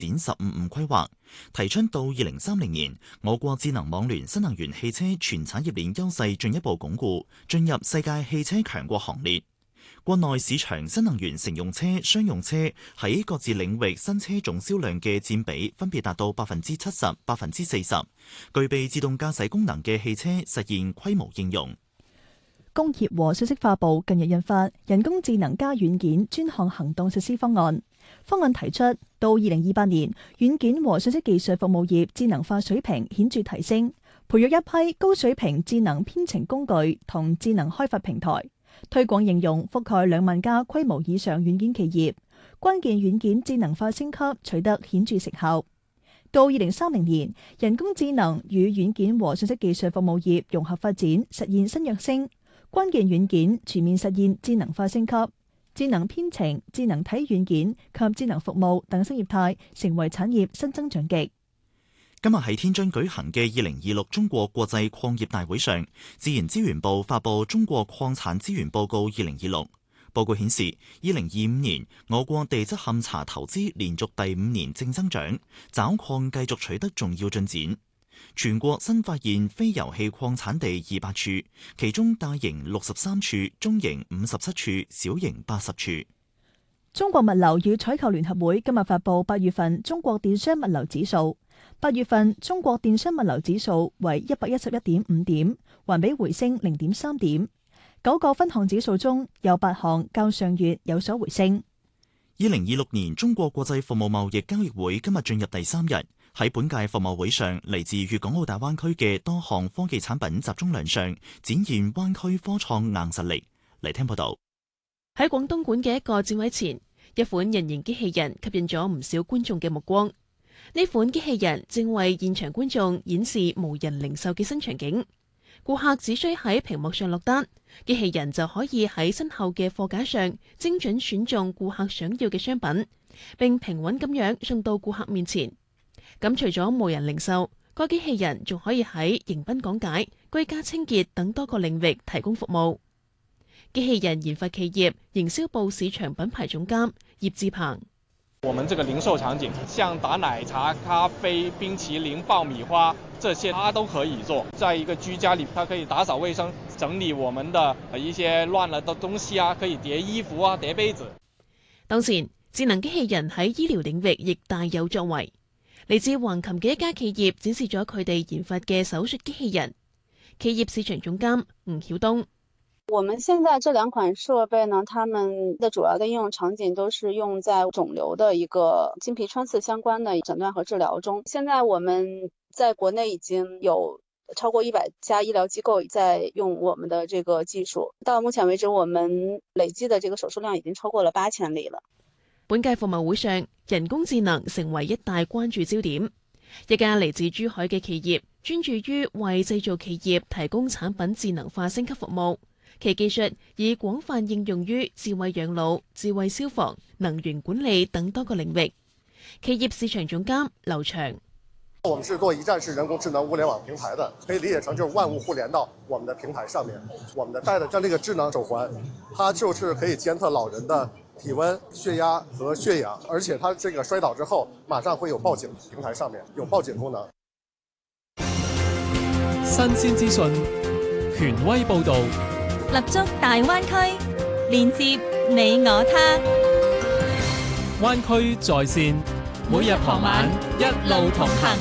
展15+5規劃，提出到2030年，我國智能網聯新能源汽車全產業鏈優勢進一步鞏固，進入世界汽車強國行列。國內市場新能源乘用車、商用車喺各自領域新車總銷量嘅佔比分別達到70%、40%，具備自動駕駛功能嘅汽車實現規模應用。 工業和信息化部近日印發人工智能加軟件專項行動實施方案。方案提出，到2028年，軟件和信息技術服務業智能化水平顯著提升，培育一批高水平智能編程工具同智能開發平台，推廣應用覆蓋2萬家規模以上軟件企業，關鍵軟件智能化升級取得顯著成效。到2030年，人工智能與軟件和信息技術服務業融合發展，實現新躍升。關鍵軟件全面實現智能化升級，智能編程、智能體軟件及智能服務等新業態成為產業新增長極。 今日喺天津舉行嘅2026中國國際礦業大會上，自然資源部發布《中國礦產資源報告2026》。報告顯示，2025年我國地質勘查投資連續第5年正增長，找礦繼續取得重要進展。全國新發現非油氣礦產地200處，其中大型63處、中型57處、小型80處。 中國物流與採購聯合會今日發布8月份中國電商物流指數。8月份中國電商物流指數為111.5點，環比回升0.3點。9個分項指數中有8項較上月有所回升。 2026年中國國際服務貿易交易會今日進入第3日。喺本屆服務會上，嚟自粵港澳大灣區嘅多項科技產品集中亮相，展現灣區科創硬實力。嚟聽報道。 喺廣東莞嘅一個展位前，一款人形機器人吸引咗唔少觀眾嘅目光。呢款機器人正為現場觀眾演示無人零售嘅新場景。顧客只需喺屏幕上落單，機器人就可以喺身後嘅貨架上精準選中顧客想要嘅商品，並平穩咁樣送到顧客面前。咁除咗無人零售，該機器人仲可以喺迎賓講解、居家清潔等多個領域提供服務。機器人研發企業營銷部市場品牌總監葉志鵬： 我們這個零售場景，像打奶茶、咖啡、冰淇淋、爆米花，這些它都可以做。在一個居家裏，它可以打掃衛生、整理我們的一些亂了的東西啊，可以疊衣服啊、疊被子。當前，智能機器人喺醫療領域亦大有作為。嚟自橫琴嘅一家企業展示咗佢哋研發嘅手術機器人。企業市場總監吳曉東： 我們現在這2款設備呢，它們的主要的應用場景都是用在腫瘤的一個經皮穿刺相關的診斷和治療中。現在我們在國內已經有超過100家醫療機構在用我們的這個技術。到目前為止，我們累計的這個手術量已經超過了8000例了。 本屆服務會上，人工智能成為一大關注焦點。一家嚟自珠海嘅企業專注於為製造企業提供產品智能化升級服務，其技術已廣泛應用於智慧養老、智慧消防、能源管理等多個領域。企業市場總監劉翔： 我們是做一站式人工智能物聯網平台的，可以理解成就是萬物互聯到我們的平台上面。我們的帶的這個智能手環，它就是可以監測老人的體溫、血壓和血氧，而且它這個摔倒之後，馬上會有報警，平台上面有報警功能。 新鮮資訊，權威報導， 立足大灣區，連接你我他。 灣區在線，每日傍晚一路同行。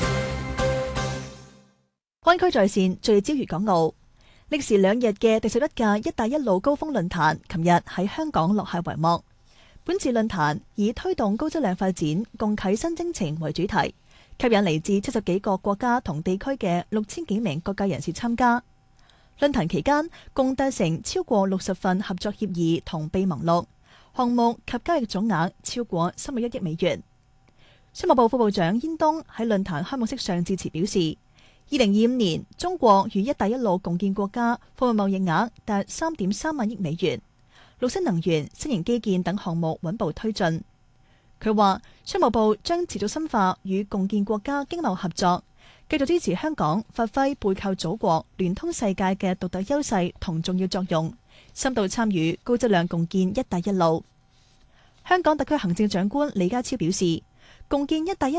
灣區在線聚焦粵港澳，歷時2日嘅第11屆一帶一路高峰論壇，琴日喺香港落下帷幕。本次論壇以推動高質量發展、共啟新征程為主題，吸引嚟自70幾個國家同地區嘅6000幾名各界人士參加。論壇期間，共達成超過60份合作協議同備忘錄，項目及交易總額超過31億美元。商務部副部長煙東喺論壇開幕式上致辭表示，2025年中國與一帶一路共建國家貨物貿易額達3.3萬億美元。綠色能源、新型基建等項目穩步推進。佢話，商務部將持續深化與共建國家經貿合作，繼續支持香港發揮背靠祖國、聯通世界嘅獨特優勢同重要作用，深度參與高質量共建一帶一路。香港特區行政長官李家超表示， 共建「一帶一